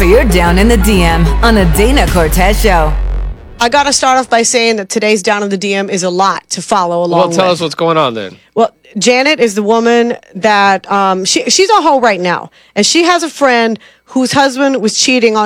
for your Down in the DM on the Dana Cortez Show. I got to start off by saying that today's Down in the DM is a lot to follow along with. Well, tell us what's going on then. Well, Janet is the woman that she's a hoe right now, and she has a friend whose husband was cheating on